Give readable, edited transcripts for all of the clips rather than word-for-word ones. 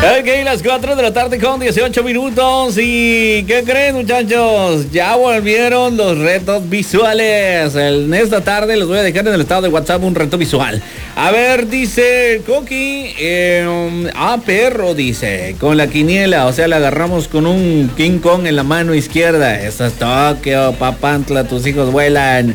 Ok, las 4 de la tarde con 18 minutos. ¿Y qué creen, muchachos? Ya volvieron los retos visuales. En esta tarde les voy a dejar en el estado de WhatsApp un reto visual. A ver, dice Coqui. Perro, dice. Con la quiniela, o sea, la agarramos con un King Kong en la mano izquierda. Eso es Tokio, Papantla, tus hijos vuelan.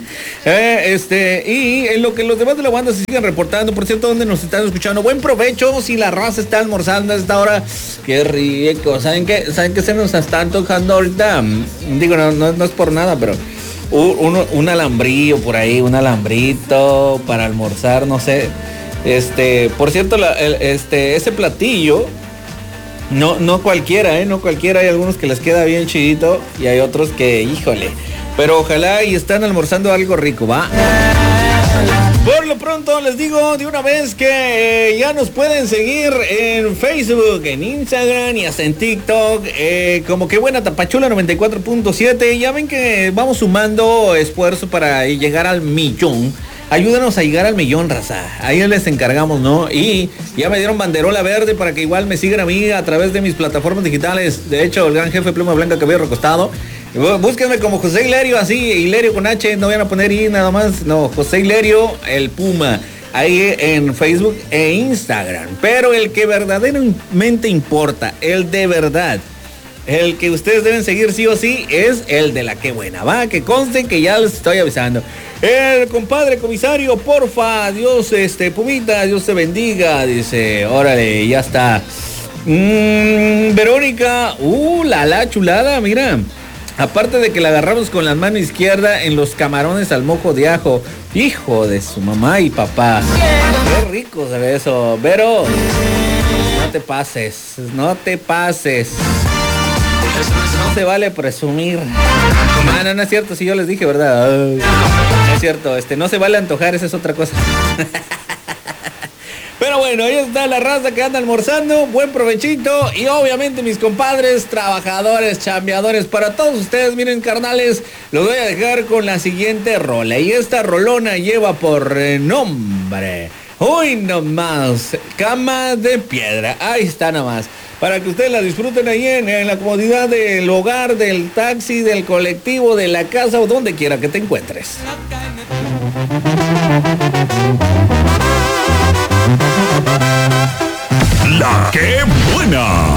Y en lo que los demás de la banda se siguen reportando, por cierto, donde nos están escuchando. Buen provecho si la raza está almorzando a esta hora. Qué rico. ¿Saben qué se nos está antojando ahorita? Digo, no es por nada, pero un alambrillo por ahí, un alambrito para almorzar, no sé. Por cierto, ese platillo, no cualquiera, no cualquiera. Hay algunos que les queda bien chidito y hay otros que, híjole. Pero ojalá y están almorzando algo rico, ¿va? Por lo pronto les digo de una vez que ya nos pueden seguir en Facebook, en Instagram y hasta en TikTok, como que buena Tapachula 94.7. Ya ven que vamos sumando esfuerzo para llegar al 1,000,000. Ayúdanos a llegar al 1,000,000, raza. Ahí les encargamos, ¿no? Y ya me dieron banderola verde para que igual me sigan a mí a través de mis plataformas digitales. De hecho, el gran jefe Pluma Blanca que había recostado. Búsquenme como José Hilerio, así, Hilerio con H, no vayan a poner I nada más. No, José Hilerio, el Puma. Ahí en Facebook e Instagram. Pero el que verdaderamente importa, el de verdad, el que ustedes deben seguir sí o sí, es el de la que buena, va, que conste que ya les estoy avisando. El compadre comisario, porfa, Dios, Pumita, Dios te bendiga, dice, órale, ya está. Verónica, la chulada, mira. Aparte de que la agarramos con la mano izquierda en los camarones al mojo de ajo. Hijo de su mamá y papá. Qué rico se ve eso. Vero, no te pases. No se vale presumir. No es cierto, si yo les dije, ¿verdad? No es cierto, no se vale antojar, esa es otra cosa. Pero bueno, ahí está la raza que anda almorzando. Buen provechito. Y obviamente mis compadres, trabajadores, chambeadores, para todos ustedes, miren, carnales, los voy a dejar con la siguiente rola. Y esta rolona lleva por nombre, hoy nomás, Cama de Piedra. Ahí está nomás. Para que ustedes la disfruten ahí en la comodidad del hogar, del taxi, del colectivo, de la casa o donde quiera que te encuentres. La que buena.